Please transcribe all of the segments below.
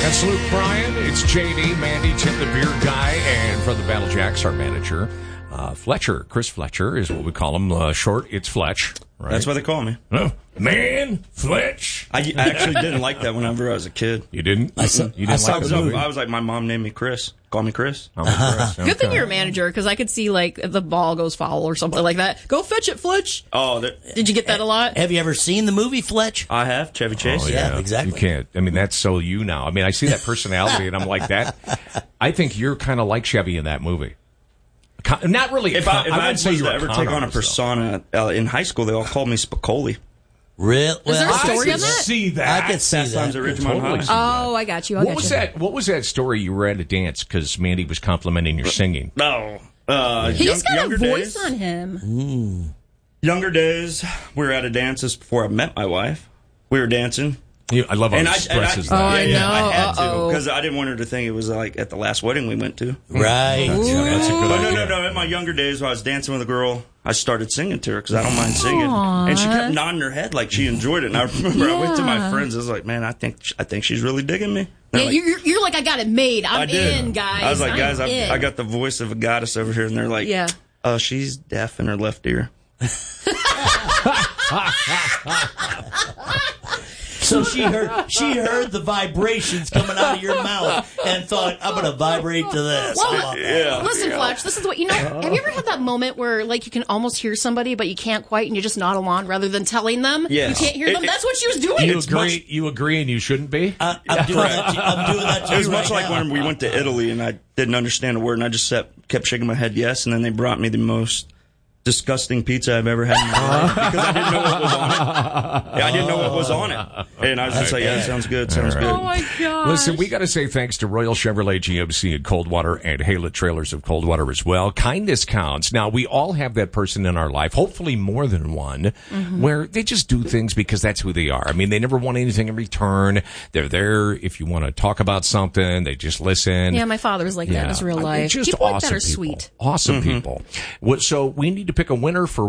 That's Luke Bryan. It's JD, Mandy, Tim the Beer Guy, and from the Battle Jacks, our manager, Fletcher. Chris Fletcher is what we call him. Short, it's Fletch. Right? That's what they call me. Man, Fletch. I actually didn't like that whenever I was a kid. You didn't? I was like, my mom named me Chris. Call me Chris. Chris. Good thing you're a manager, because I could see, like, if the ball goes foul or something like that. Go fetch it, Fletch. Oh, did you get that a lot? Have you ever seen the movie Fletch? I have. Chevy Chase. Oh, yeah, exactly. You can't. I mean, that's so you now. I mean, I see that personality, and I'm like that. I think you're kind of like Chevy in that movie. Not really. If I would say you ever take on a persona in high school, they all called me Spicoli. Real? Is there a story I on that? See that. I could see Fast Times at that. Ridgemont High. Oh, I got you. What was that? What was that story you were at a dance because Mandy was complimenting your singing? No. He's got a voice days, on him. Younger days, we were at a dance. This before I met my wife. We were dancing. I love how he expresses that. I know. I had to, because I didn't want her to think it was like at the last wedding we went to. Right. That's a good idea. No. In my younger days, when I was dancing with a girl, I started singing to her because I don't mind singing, and she kept nodding her head like she enjoyed it. And I remember I went to my friends. I was like, "Man, I think she's really digging me." Yeah, like, you're like, I got it made. I'm in, guys. I was like, guys, in. I got the voice of a goddess over here, and they're like, yeah. She's deaf in her left ear. So she heard the vibrations coming out of your mouth and thought, I'm going to vibrate to this. Well, listen, Fletch, this is what, have you ever had that moment where, like, you can almost hear somebody, but you can't quite, and you just nod along rather than telling them? Yes. You can't hear them? That's what she was doing. You agree and you shouldn't be? I'm doing that to It was you much right like now. when we went to Italy and I didn't understand a word and I just kept shaking my head yes, and then they brought me the most disgusting pizza I've ever had in my life because I didn't know what was on it. I didn't know what was on it. And I was just like, yeah, sounds good, sounds good. Oh, my gosh. Listen, we got to say thanks to Royal Chevrolet GMC in Coldwater and Haylett Trailers of Coldwater as well. Kindness counts. Now, we all have that person in our life, hopefully more than one, where they just do things because that's who they are. I mean, they never want anything in return. They're there if you want to talk about something. They just listen. Yeah, my father was like that in his real life. Just people awesome like that are people. sweet. Awesome people. So we need to pick a winner for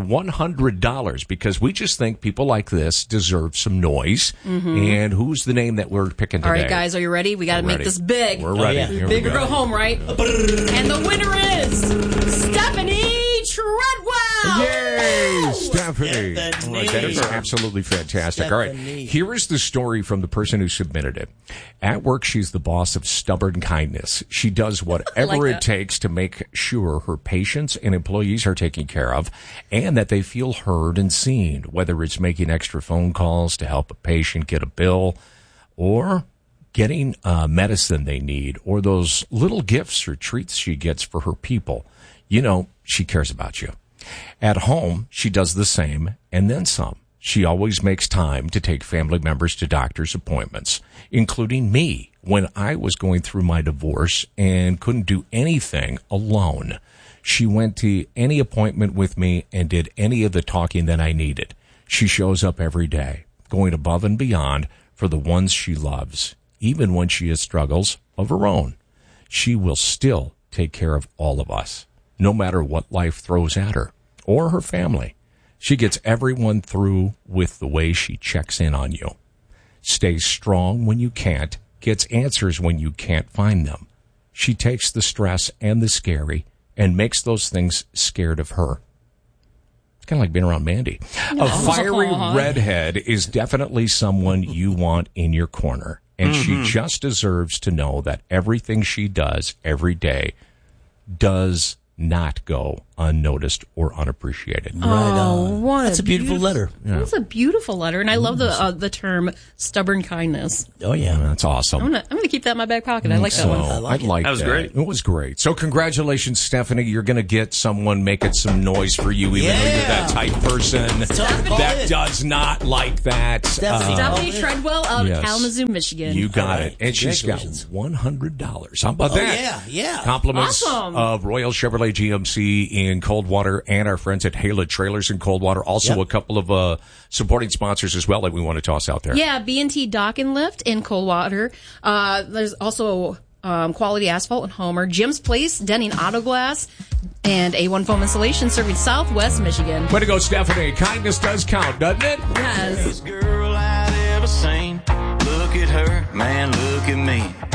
$100 because we just think people like this deserve some noise. And who's the name that we're picking today? All right, guys, are you ready? We got to make this big. We're ready. yeah. Here we Big or go home, right? And the winner is Stephanie Treadwell. Yay, Stephanie. Stephanie. That is absolutely fantastic. All right, Stephanie. here is the story from the person who submitted it. At work, she's the boss of stubborn kindness. She does whatever it takes to make sure her patients and employees are taken care of and that they feel heard and seen, whether it's making extra phone calls to help a patient get a bill or getting medicine they need or those little gifts or treats she gets for her people. She cares about you. At home, she does the same and then some. She always makes time to take family members to doctor's appointments, including me when I was going through my divorce and couldn't do anything alone. She went to any appointment with me and did any of the talking that I needed. She shows up every day, going above and beyond for the ones she loves. Even when she has struggles of her own, she will still take care of all of us, no matter what life throws at her or her family. She gets everyone through with the way she checks in on you. Stays strong when you can't, gets answers when you can't find them. She takes the stress and the scary and makes those things scared of her. It's kind of like being around Mandy. A fiery redhead is definitely someone you want in your corner. And she just deserves to know that everything she does every day does not go unnoticed or unappreciated. That's a beautiful letter. That's a beautiful letter, and I love the term "stubborn kindness." Oh yeah, that's awesome. I'm gonna keep that in my back pocket. I like that one. I like that. That was great. It was great. So congratulations, Stephanie. You're going to get someone making some noise for you, even though you're that type person that does not like that. Stephanie Treadwell of yes. Kalamazoo, Michigan. You got it. And she's got $100. How about that? Yeah. Compliments Awesome. of Royal Chevrolet GMC in Coldwater and our friends at Haylett Trailers in Coldwater. Also a couple of supporting sponsors as well that we want to toss out there. Yeah, B&T Dock and Lift in Coldwater. There's also Quality Asphalt in Homer, Jim's Place, Denning Auto Glass, and A1 Foam Insulation serving Southwest Michigan. Way to go, Stephanie. Kindness does count, doesn't it? Yes. Best girl I'd ever seen. Look at her. Man, look at me.